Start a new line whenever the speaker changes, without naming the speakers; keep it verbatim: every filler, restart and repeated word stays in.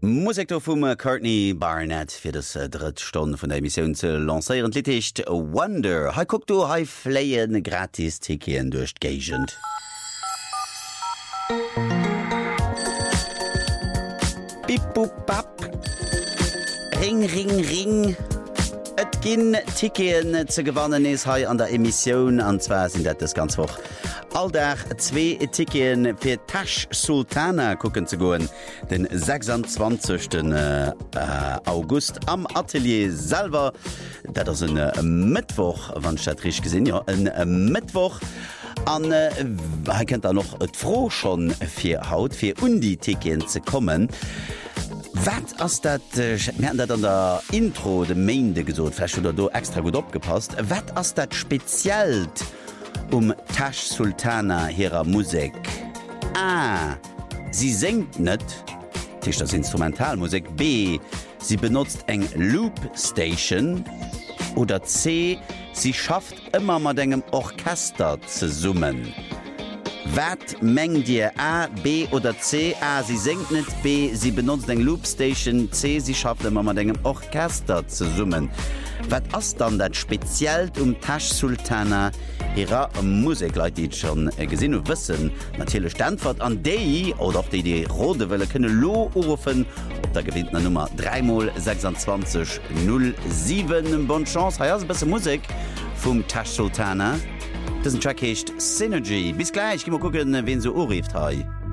Musik vum Courtney Barnett fir das äh, dritte Stunde von der Emission ze lancieren Licht Wonder. Hei guck du hei fleien gratis Tickien durch Gegend. Bip bup bap. Ring ring ring. Et ginn Tickien ze gewannen is hei an der Emission, anzwer sind dat das ganz woch. Alldach zwei Tickien fir Tash Sultana gucken zu goen den sechsundzwanzigsten Äh, August am Atelier selber. Dat is een äh, Mittwoch, wann Stadtrich gesinn ja een äh, Mittwoch. An äh, kennt da noch et froh schon fir Haut fir un die Tickien ze kommen. Wat ass dat äh, dat an der Intro de Mainde gesot fäch oder do extra gut opgepasst. Wat ass dat speziell um Tash Sultana ihrer Musik? A. Sie singt net, Tisch das Instrumentalmusik. B. Sie benutzt eng Loop Station. Oder C. Sie schafft immer mat engem Orchester zu summen. Wat mengt dir A, B oder C? A. Sie singt net. B. Sie benutzt eng Loop Station. C. Sie schafft immer mat engem Orchester zu summen. Wat ass dann dat speziell um Tash Sultana ihrer Musik, Leute, die schon äh, gesehen und wissen, natürlich Standort an D oder auf die die rote Welle können lo rufen, ob da gewinnt eine Nummer drei mal sechsundzwanzig null sieben. Bonne Chance, hier ist ein bisschen Musik vom Tash Sultana. Das ist ein Track heißt Synergy. Bis gleich, gehen wir gucken, wen so anruft.